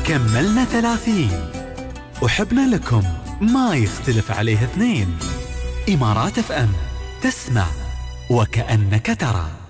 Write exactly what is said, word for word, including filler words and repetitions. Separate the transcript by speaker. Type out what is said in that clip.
Speaker 1: كملنا ثلاثين وحبنا لكم ما يختلف عليه اثنين. إمارات اف ام، تسمع وكأنك ترى.